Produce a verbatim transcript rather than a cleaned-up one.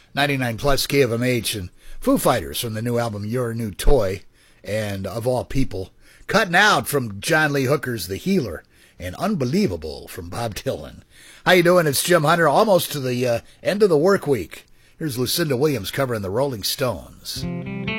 ninety-nine plus K of M H and Foo Fighters from the new album Your New Toy, and Of All People. Cutting Out from John Lee Hooker's The Healer, and Unbelievable from Bob Dylan. How you doing? It's Jim Hunter, almost to the uh, end of the work week. Here's Lucinda Williams covering the Rolling Stones.